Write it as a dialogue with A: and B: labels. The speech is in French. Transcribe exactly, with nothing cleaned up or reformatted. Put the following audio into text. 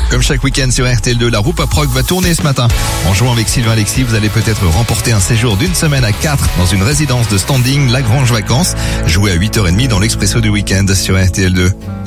A: Comme chaque week-end sur R T L deux, la roue Pop Rock va tourner ce matin. En jouant avec Sylvain Alexis, vous allez peut-être remporter un séjour d'une semaine à quatre dans une résidence de standing Lagrange Vacances. Jouez à huit heures trente dans l'Expresso du week-end sur R T L deux.